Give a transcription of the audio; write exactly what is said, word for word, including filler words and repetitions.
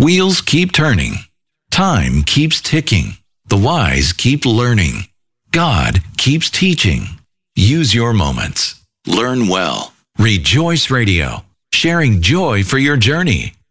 Wheels keep turning. Time keeps ticking. The wise keep learning. God keeps teaching. Use your moments. Learn well. Rejoice Radio, sharing joy for your journey.